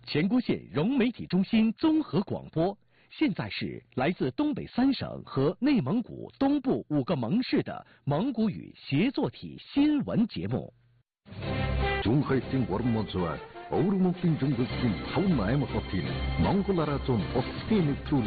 前郭县融媒体中心综合广播，现在是来自东北3省和内蒙古东部5个盟市的蒙古语协作体新闻节目。 중하이팅 워르모즈와 어우르몬팅 중국인 타운마에 먹었긴 몽골라라 좀 어스틴